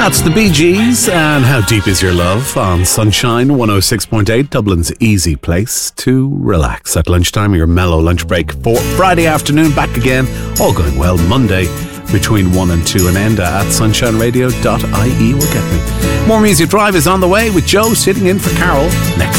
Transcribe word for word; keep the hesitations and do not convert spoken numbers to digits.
That's the Bee Gees and How Deep Is Your Love on Sunshine one oh six point eight, Dublin's easy place to relax at lunchtime, your mellow lunch break for Friday afternoon. Back again, all going well, Monday between one and two, and Enda at sunshine radio dot I E will get me. More Music Drive is on the way with Joe sitting in for Carol next.